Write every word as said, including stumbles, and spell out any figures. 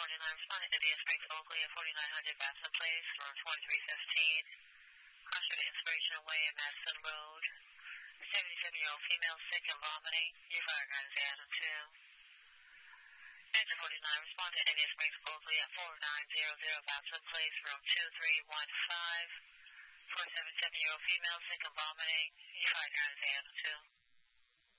forty-nine, responding to Indian Springs, Oakley at forty-nine hundred Basson Place, room twenty-three fifteen. Crossing to Inspiration Way at Madison Road. seventy-seven-year-old female, sick and vomiting. You fire guidance Adam two. Engine forty-nine, responding to Indian Springs, Oakley at forty-nine hundred Basson Place, room two three one five. For a seventy-seven-year-old female, sick and vomiting. You fire guidance Adam two.